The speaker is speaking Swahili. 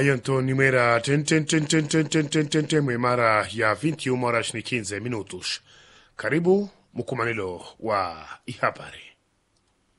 Hayo então numera mwimara ya 21 horas ni 15 minutos. Karibu mukumanilo wa ihabari.